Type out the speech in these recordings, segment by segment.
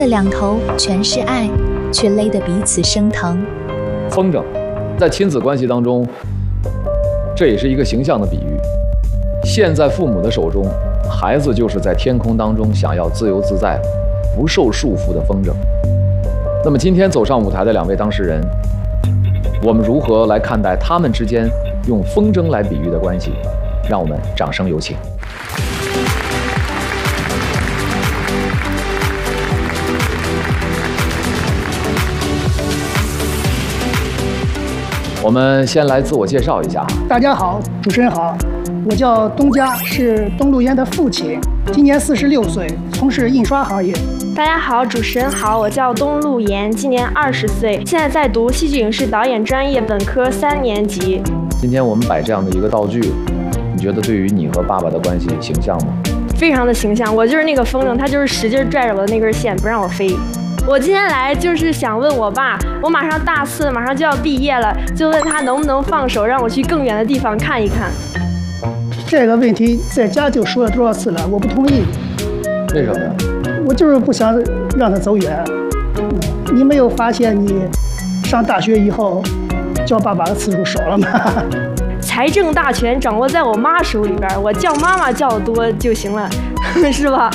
的两头全是爱，却累得彼此生疼。 风筝，在亲子关系当中，这也是一个形象的比喻。现在父母的手中，孩子就是在天空当中想要自由自在、不受束缚的风筝。那么今天走上舞台的两位当事人，我们如何来看待他们之间用风筝来比喻的关系？让我们掌声有请。我们先来自我介绍一下。 大家好，主持人好，我叫东家，是东路烟的父亲，今年46岁，从事印刷行业。 大家好，主持人好，我叫东路岩，今年20岁，现在在读戏剧影视导演专业本科3年级。 今天我们摆这样的一个道具，你觉得对于你和爸爸的关系形象吗？ 非常的形象，我就是那个风筝，他就是使劲拽着我的那根线，不让我飞。我今天来就是想问我爸，我马上大4，马上就要毕业了，就问他能不能放手，让我去更远的地方看一看。 这个问题在家就说了多少次了，我不同意。 为什么呀？ 我就是不想让他走远。你没有发现你上大学以后叫爸爸的次数少了吗？ 财政大权掌握在我妈手里边，我叫妈妈叫得多就行了，是吧？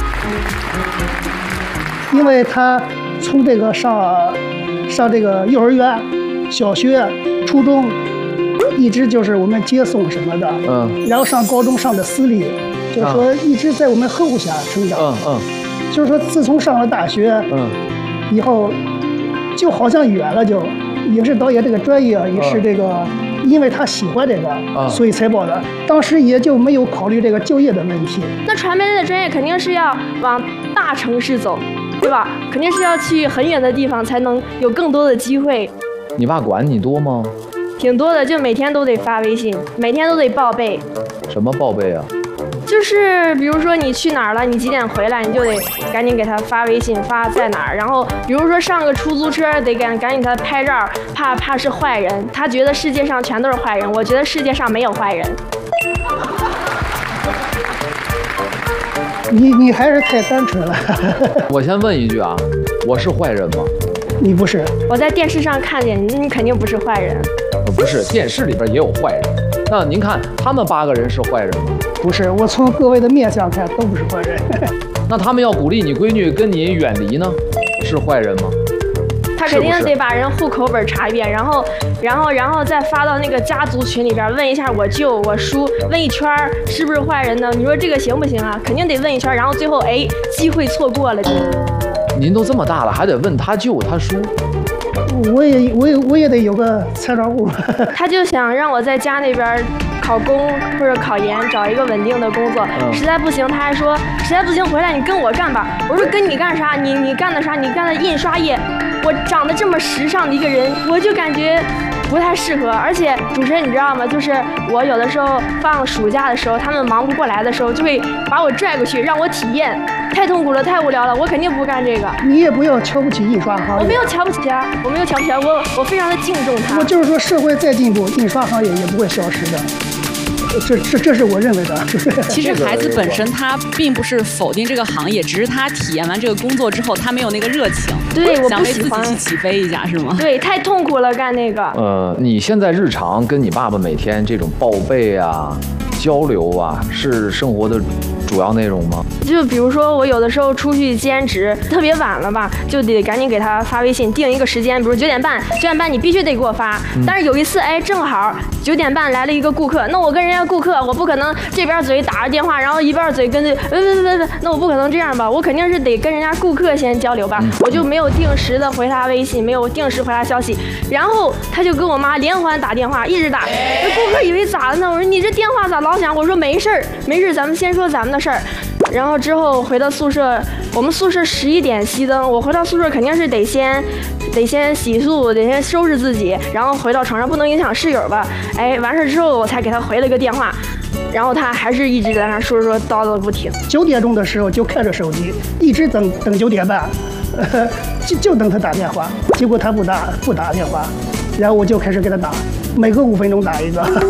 因为他从这个上这个幼儿园、小学、初中，一直就是我们接送什么的，然后上高中上的私立，就是说一直在我们呵护下成长，就是说自从上了大学，以后就好像远了，就影视导演这个专业也是这个，因为他喜欢这个，所以才报的。当时也就没有考虑这个就业的问题。 那传媒类的专业肯定是要往大城市走，对吧？肯定是要去很远的地方才能有更多的机会。 你爸管你多吗？ 挺多的，就每天都得发微信，每天都得报备。 什么报备啊？ 就是比如说你去哪儿了，你几点回来，你就得赶紧给他发微信，发在哪儿。然后比如说上个出租车，得赶紧给他拍照，怕是坏人。他觉得世界上全都是坏人，我觉得世界上没有坏人。 你还是太单纯了。 我先问一句啊，我是坏人吗？ 你不是。 我在电视上看见你，你肯定不是坏人。 不是，电视里边也有坏人。那您看他们8个人是坏人吗？ 不是，我从各位的面相看都不是坏人。 那他们要鼓励你闺女跟你远离呢，是坏人吗？ 他肯定得把人户口本查一遍，然后再发到那个家族群里边，问一下我舅我叔，问一圈是不是坏人呢？你说这个行不行啊？肯定得问一圈，然后最后机会错过了。 您都这么大了，还得问他舅他叔？ 我也得有个参照物。 他就想让我在家那边考公或者考研，找一个稳定的工作。实在不行，他还说实在不行回来你跟我干吧。我说跟你干啥？你干的啥？你干的印刷业。我长得这么时尚的一个人，我就感觉不太适合。而且主持人你知道吗？就是我有的时候放暑假的时候，他们忙不过来的时候，就会把我拽过去让我体验。太痛苦了，太无聊了，我肯定不干这个。 你也不要瞧不起印刷行业。 我没有瞧不起啊，我没有瞧不起啊，我非常的敬重他。 我就是说，社会再进步，印刷行业也不会消失的。这是我认为的。 其实孩子本身他并不是否定这个行业，只是他体验完这个工作之后，他没有那个热情。 对，我想为自不喜欢。 己去起飞一下是吗？ 对，太痛苦了，干那个。 你现在日常跟你爸爸每天这种报备啊、交流啊，是生活的主要内容吗？ 就比如说我有的时候出去兼职，特别晚了吧，就得赶紧给他发微信，定一个时间，比如9点半你必须得给我发。但是有一次，正好9点半来了一个顾客，那我跟人家顾客，我不可能这边嘴打着电话，然后一边嘴跟着，那我不可能这样吧，我肯定是得跟人家顾客先交流吧。我就没有定时的回他微信，没有定时回他消息，然后他就跟我妈连环打电话，一直打。那顾客以为咋了呢？我说你这电话咋老响？我说没事，咱们先说咱们的事儿。然后之后回到宿舍，我们宿舍11点熄灯，我回到宿舍肯定是得先洗漱，得先收拾自己，然后回到床上不能影响室友吧。完事之后我才给他回了个电话，然后他还是一直在那说叨叨不停。 9点钟的时候就看着手机，一直等9点半，就等他打电话，结果他不打电话，然后我就开始给他打，每隔5分钟打一个。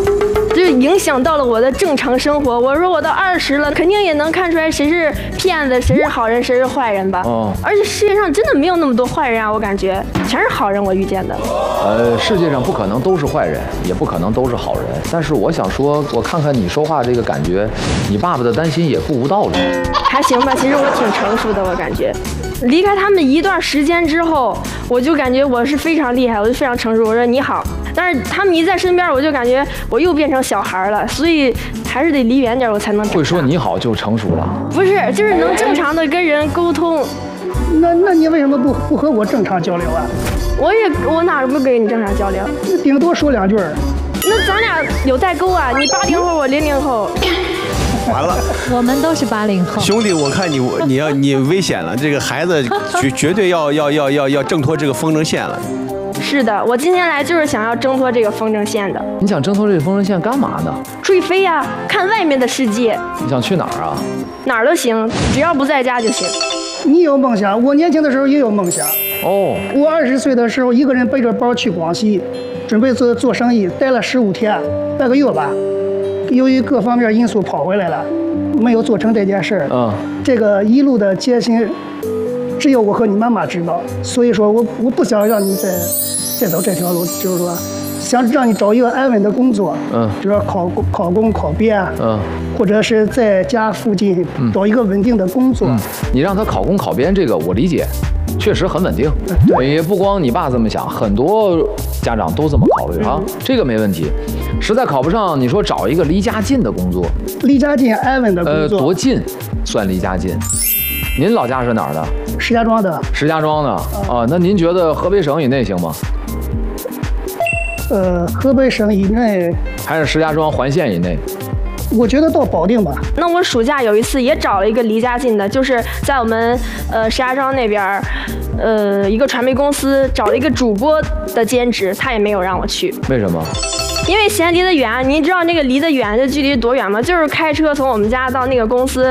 就影响到了我的正常生活。我说我到20了，肯定也能看出来谁是骗子，谁是好人，谁是坏人吧。而且世界上真的没有那么多坏人啊，我感觉全是好人，我遇见的。 世界上不可能都是坏人，也不可能都是好人。但是我想说，我看看你说话这个感觉，你爸爸的担心也不无道理。 还行吧，其实我挺成熟的，我感觉。离开他们一段时间之后，我就感觉我是非常厉害，我就非常成熟。我说你好，但是他们一在身边，我就感觉我又变成小孩了，所以还是得离远点，我才能会说你好就成熟了。 不是，就是能正常的跟人沟通。 那你为什么不和我正常交流啊？ 我哪不跟你正常交流？ 顶多说2句。 那咱俩有代沟啊，你80后，我00后。 完了， 我们都是80后。 兄弟，我看你危险了，这个孩子绝对要挣脱这个风筝线了。 是的，我今天来就是想要挣脱这个风筝线的。 你想挣脱这个风筝线干嘛呢？ 出去飞呀，看外面的世界。 你想去哪儿啊？ 哪儿都行，只要不在家就行。 你有梦想，我年轻的时候也有梦想。 哦， 我20岁的时候，一个人背着包去广西，准备做生意，待了15天，半个月吧。由于各方面因素跑回来了，没有做成这件事儿。这个一路的艰辛，只有我和你妈妈知道。所以说我不想让你再走这条路，就是说，想让你找一个安稳的工作。就是说考公考编。或者是在家附近找一个稳定的工作。 你让他考公考编，这个我理解。确实很稳定，也不光你爸这么想，很多家长都这么考虑啊，这个没问题。实在考不上，你说找一个离家近的工作， 离家近安稳的工作， 多近算离家近？您老家是哪儿的？ 石家庄的。 石家庄的啊，那您觉得河北省以内行吗？ 河北省以内， 还是石家庄环县以内？ 我觉得到保定吧。 那我暑假有一次也找了一个离家近的，就是在我们石家庄那边，一个传媒公司找了一个主播的兼职，他也没有让我去。 为什么？ 因为嫌离得远。您知道那个离得远的距离多远吗？就是开车从我们家到那个公司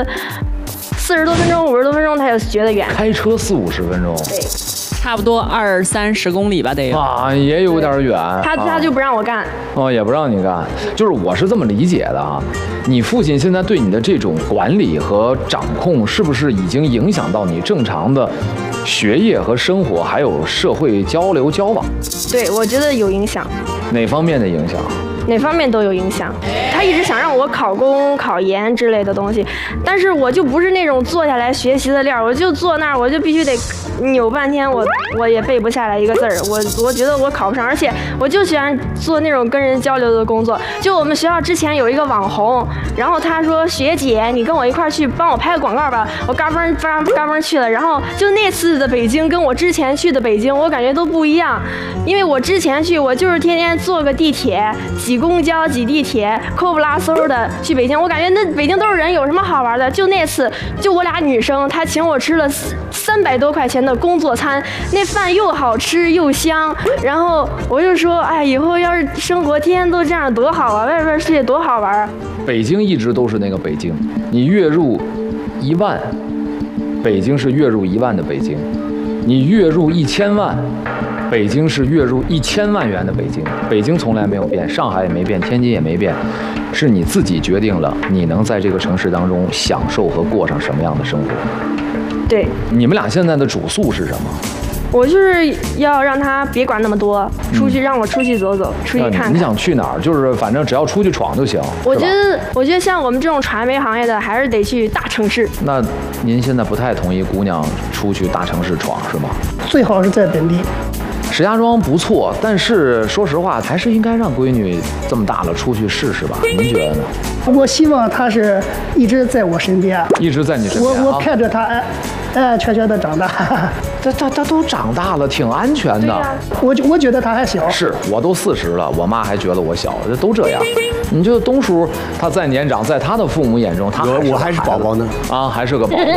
40多分钟、50多分钟，他就觉得远。 开车40-50分钟。 对。 差不多20-30公里吧，得有啊，也有点远。 他就不让我干。 也不让你干。就是我是这么理解的啊，你父亲现在对你的这种管理和掌控，是不是已经影响到你正常的学业和生活，还有社会交流交往？ 对，我觉得有影响。 哪方面的影响？ 哪方面都有影响。他一直想让我考公、考研之类的东西，但是我就不是那种坐下来学习的料，我就坐那儿，我就必须得扭半天，我也背不下来一个字儿。我觉得我考不上，而且我就喜欢做那种跟人交流的工作。就我们学校之前有一个网红，然后他说学姐，你跟我一块儿去帮我拍个广告吧，我嘎嘣去了。然后就那次的北京跟我之前去的北京，我感觉都不一样，因为我之前去我就是天天坐个地铁，挤公交挤地铁，抠不拉嗖的去北京，我感觉那北京都是人，有什么好玩的？就那次，就我俩女生，她请我吃了300多块钱的工作餐，那饭又好吃又香，然后我就说，哎，以后要是生活天天都这样多好啊，外边世界多好玩。 北京一直都是那个北京，你月入1万，北京是月入1万的北京；你月入1000万，北京是月入1000万元的北京。北京从来没有变，上海也没变，天津也没变，是你自己决定了你能在这个城市当中享受和过上什么样的生活。 对， 你们俩现在的主诉是什么？ 我就是要让他别管那么多，让我出去走走，出去看看。 你想去哪儿？就是反正只要出去闯就行。 我觉得像我们这种传媒行业的，还是得去大城市。 那您现在不太同意姑娘出去大城市闯是吗？ 最好是在本地。 石家庄不错，但是说实话，还是应该让闺女这么大了出去试试吧。您觉得呢？ 我希望她是一直在我身边， 一直在你身边。 我看着她安安全全的长大。 她都长大了，挺安全的。 我觉得她还小。 是我都40了，我妈还觉得我小，都这样。你就东叔他再年长，在他的父母眼中，我还是宝宝呢啊，还是个宝宝。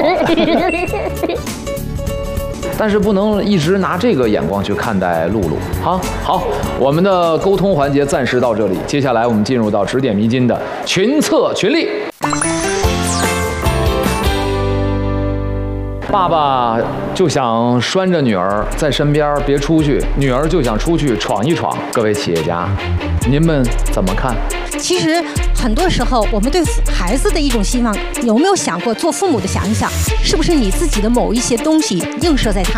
但是不能一直拿这个眼光去看待露露啊。好，我们的沟通环节暂时到这里，接下来我们进入到指点迷津的群策群力。 爸爸就想拴着女儿在身边别出去，女儿就想出去闯一闯。各位企业家，您们怎么看？ 其实很多时候，我们对孩子的一种希望，有没有想过做父母的想一想，是不是你自己的某一些东西映射在他